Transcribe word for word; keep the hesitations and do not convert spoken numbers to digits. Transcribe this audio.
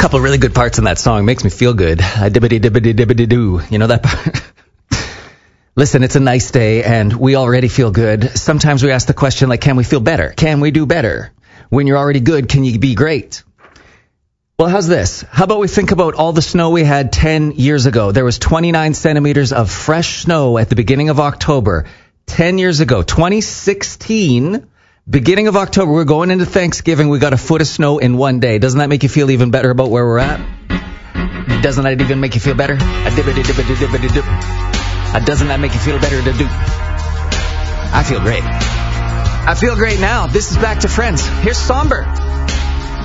couple really good parts in that song. Makes me feel good. Dibbity dibbity dibbity doo. You know that part? Listen, it's a nice day, and we already feel good. Sometimes we ask the question, like, can we feel better? Can we do better? When you're already good, can you be great? Well, how's this? How about we think about all the snow we had ten years ago? There was twenty-nine centimeters of fresh snow at the beginning of October. ten years ago, twenty sixteen, beginning of October, we're going into Thanksgiving. We got a foot of snow in one day. Doesn't that make you feel even better about where we're at? Doesn't that even make you feel better? A dibbity dibbity dibbity dip. Uh, doesn't that make you feel better to do? I feel great. I feel great now. This is Back to Friends. Here's Somber.